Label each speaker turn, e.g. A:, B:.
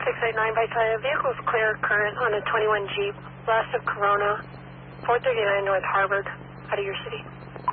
A: 689 by Saya. Vehicle's clear current on a 21 Jeep, west of Corona, 439 North Harvard, out of your city.